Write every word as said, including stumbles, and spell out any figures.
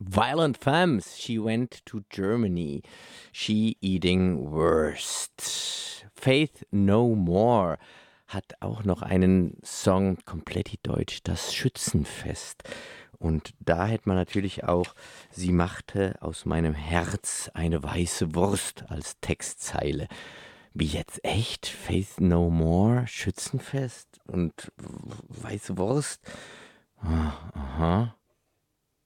Violent Femmes, She Went to Germany, She Eating Wurst. Faith No More hat auch noch einen Song, komplett deutsch, das Schützenfest. Und da hätte man natürlich auch, sie machte aus meinem Herz eine weiße Wurst als Textzeile. Wie jetzt echt? Faith No More, Schützenfest und weiße Wurst? Ah, aha.